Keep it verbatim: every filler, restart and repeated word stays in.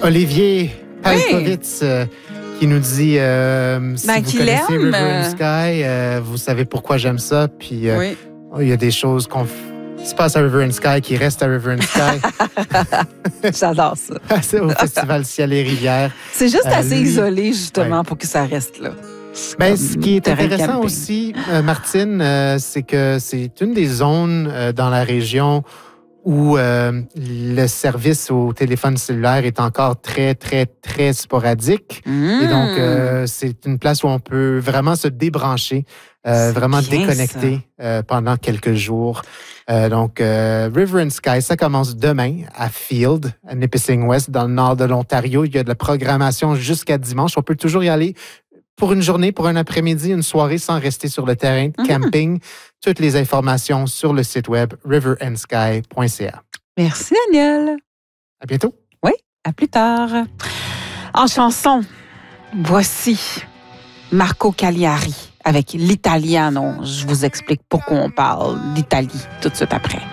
Olivier Palkovitz oui. euh, qui nous dit euh, si ben, vous connaissez River and Sky, euh, vous savez pourquoi j'aime ça. Puis euh, oui. oh, il y a des choses qu'on qui se passent à River and Sky qui restent à River and Sky. J'adore ça. C'est au Festival Ciel et Rivières. C'est juste euh, assez lui, isolé, justement, ouais. pour que ça reste là. Ben, ce qui est intéressant aussi, euh, Martine, euh, c'est que c'est une des zones euh, dans la région où euh, le service au téléphone cellulaire est encore très, très, très sporadique. Mmh. Et donc, euh, c'est une place où on peut vraiment se débrancher, euh, vraiment déconnecter euh, pendant quelques jours. Euh, donc, euh, River and Sky, ça commence demain à Field, à Nipissing West, dans le nord de l'Ontario. Il y a de la programmation jusqu'à dimanche. On peut toujours y aller pour une journée, pour un après-midi, une soirée sans rester sur le terrain de camping. Mm-hmm. Toutes les informations sur le site web river and sky point c a. Merci, Daniel. À bientôt. Oui, à plus tard. En chanson, voici Marco Cagliari avec l'Italiano. Je vous explique pourquoi on parle d'Italie tout de suite après.